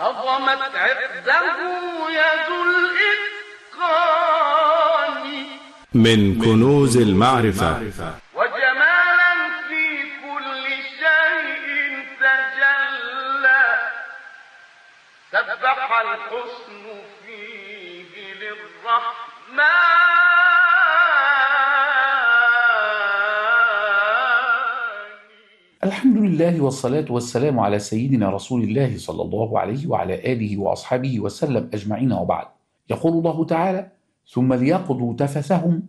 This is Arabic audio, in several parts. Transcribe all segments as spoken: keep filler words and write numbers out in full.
نظمت عقده يد الإتقان من كنوز المعرفة وجمالا في كل شيء تجلى، سبح الحسن فيه للرحمن. الحمد لله والصلاة والسلام على سيدنا رسول الله صلى الله عليه وعلى آله وأصحابه وسلم أجمعين، وبعد. يقول الله تعالى: ثم ليقضوا تفثهم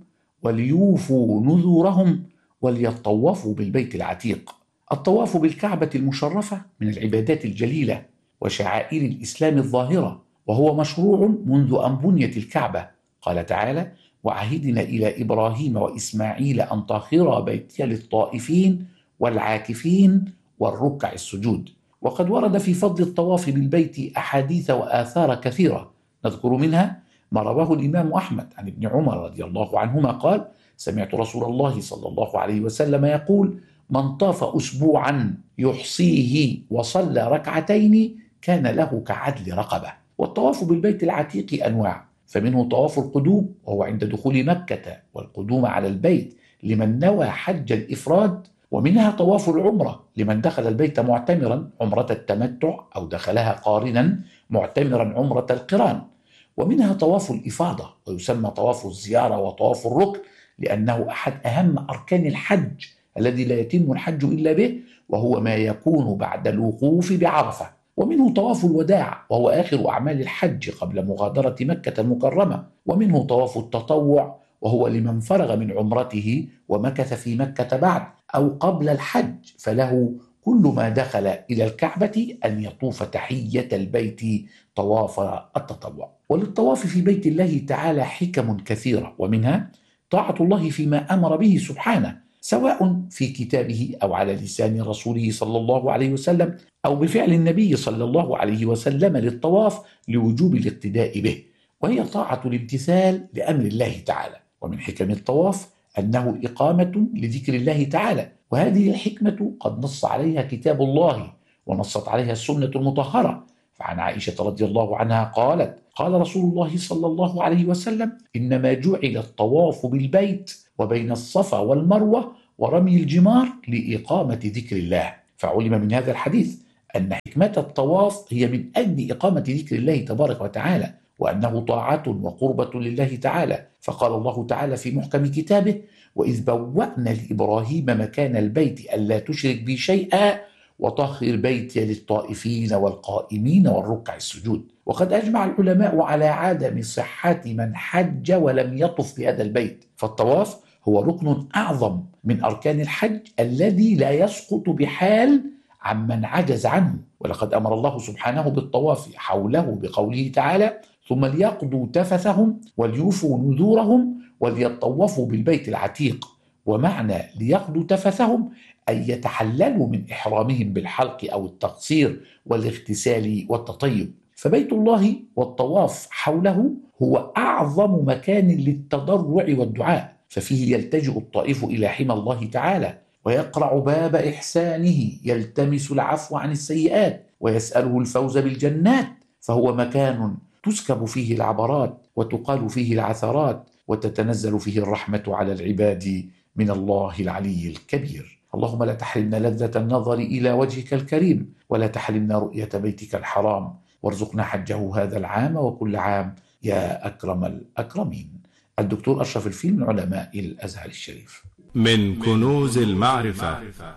وليوفوا نذورهم وليطوفوا بالبيت العتيق. الطواف بالكعبة المشرفة من العبادات الجليلة وشعائر الإسلام الظاهرة، وهو مشروع منذ أن بنيت الكعبة. قال تعالى: وعهدنا إلى إبراهيم وإسماعيل أن طهرا بيتي للطائفين والعاكفين والركع السجود. وقد ورد في فضل الطواف بالبيت أحاديث وآثار كثيرة، نذكر منها ما رواه الإمام أحمد عن ابن عمر رضي الله عنهما قال: سمعت رسول الله صلى الله عليه وسلم يقول: من طاف أسبوعا يحصيه وصلى ركعتين كان له كعدل رقبة. والطواف بالبيت العتيق أنواع، فمنه طواف القدوم وهو عند دخول مكة والقدوم على البيت لمن نوى حج الإفراد، ومنها طواف العمرة لمن دخل البيت معتمرا عمرة التمتع أو دخلها قارنا معتمرا عمرة القران، ومنها طواف الإفاضة ويسمى طواف الزيارة وطواف الركن لأنه أحد أهم أركان الحج الذي لا يتم الحج إلا به، وهو ما يكون بعد الوقوف بعرفة. ومنه طواف الوداع وهو آخر أعمال الحج قبل مغادرة مكة المكرمة. ومنه طواف التطوع وهو لمن فرغ من عمرته ومكث في مكة بعد أو قبل الحج، فله كل ما دخل إلى الكعبة أن يطوف تحية البيت طواف التطوع. وللطواف في بيت الله تعالى حكم كثيرة، ومنها طاعة الله فيما أمر به سبحانه، سواء في كتابه أو على لسان رسوله صلى الله عليه وسلم أو بفعل النبي صلى الله عليه وسلم للطواف لوجوب الاقتداء به، وهي طاعة الامتثال لأمر الله تعالى. ومن حكم الطواف أنه إقامة لذكر الله تعالى، وهذه الحكمة قد نص عليها كتاب الله ونصت عليها السنة المطهرة. فعن عائشة رضي الله عنها قالت: قال رسول الله صلى الله عليه وسلم: إنما جعل الطواف بالبيت وبين الصفا والمروة ورمي الجمار لإقامة ذكر الله. فعلم من هذا الحديث أن حكمة الطواف هي من أجل إقامة ذكر الله تبارك وتعالى، وأنه طاعة وقربة لله تعالى. فقال الله تعالى في محكم كتابه: وإذ بوأنا لإبراهيم مكان البيت ألا تشرك بي شيئا وطهر بيتي للطائفين والقائمين والركع السجود. وقد أجمع العلماء على عدم صحة من حج ولم يطف بهذا البيت، فالطواف هو ركن أعظم من أركان الحج الذي لا يسقط بحال عمن عجز عنه. ولقد أمر الله سبحانه بالطواف حوله بقوله تعالى: ثم ليقضوا تفثهم وليوفوا نذورهم وليطوفوا بالبيت العتيق. ومعنى ليقضوا تفثهم أن يتحللوا من إحرامهم بالحلق أو التقصير والاغتسال والتطيب. فبيت الله والطواف حوله هو أعظم مكان للتضرع والدعاء، ففيه يلتجئ الطائف إلى حمى الله تعالى ويقرع باب إحسانه يلتمس العفو عن السيئات ويسأله الفوز بالجنات. فهو مكان تسكب فيه العبرات وتقال فيه العثرات وتتنزل فيه الرحمة على العباد من الله العلي الكبير. اللهم لا تحرمنا لذة النظر إلى وجهك الكريم، ولا تحرمنا رؤية بيتك الحرام، وارزقنا حجه هذا العام وكل عام يا أكرم الأكرمين. الدكتور أشرف الفيل من علماء الأزهر الشريف. من كنوز المعرفة،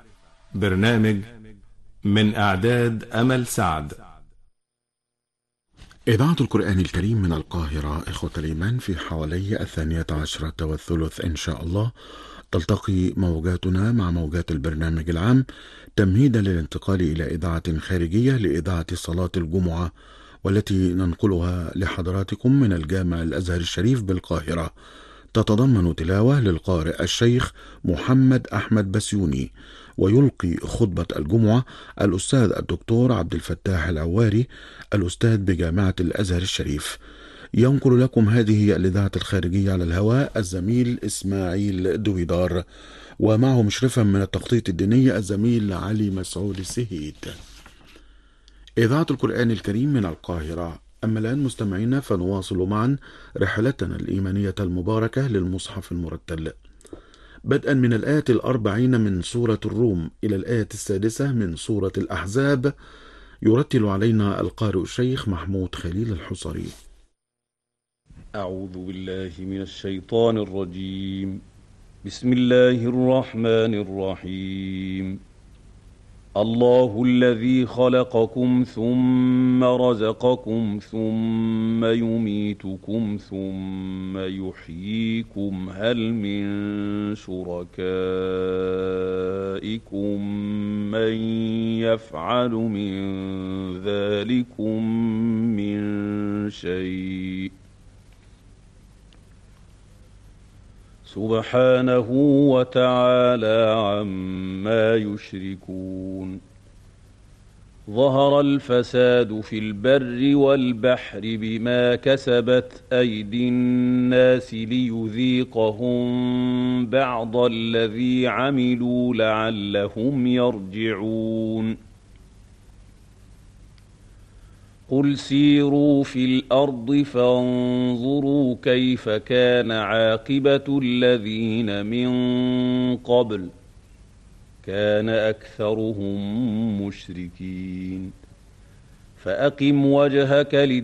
برنامج من إعداد أمل سعد. إذاعة القرآن الكريم من القاهرة. إخوة الإيمان، في حوالي الثانية عشرة والثلث إن شاء الله تلتقي موجاتنا مع موجات البرنامج العام تمهيدا للانتقال إلى إذاعة خارجية لإذاعة صلاة الجمعة، والتي ننقلها لحضراتكم من الجامع الأزهر الشريف بالقاهرة، تتضمن تلاوة للقارئ الشيخ محمد أحمد بسيوني، ويلقي خطبة الجمعة الأستاذ الدكتور عبد الفتاح العواري الأستاذ بجامعة الأزهر الشريف. ينقل لكم هذه الإذاعة الخارجية على الهواء الزميل إسماعيل دويدار، ومعه مشرفا من التخطيط الديني الزميل علي مسعود السهيد. إذاعة القرآن الكريم من القاهرة. أما الآن مستمعينا فنواصل معا رحلتنا الإيمانية المباركة للمصحف المرتل، بدءا من الآية الأربعين من سورة الروم إلى الآية السادسة من سورة الأحزاب. يرتل علينا القارئ الشيخ محمود خليل الحصري. أعوذ بالله من الشيطان الرجيم. بسم الله الرحمن الرحيم. الله الذي خلقكم ثم رزقكم ثم يميتكم ثم يحييكم هل من شركائكم من يفعل من ذلكم من شيء سبحانه وتعالى عما يشركون. ظهر الفساد في البر والبحر بما كسبت أيدي الناس ليذيقهم بعض الذي عملوا لعلهم يرجعون. قل سيروا في الأرض فانظروا كيف كان عاقبة الذين من قبل كان أكثرهم مشركين. فأقم وجهك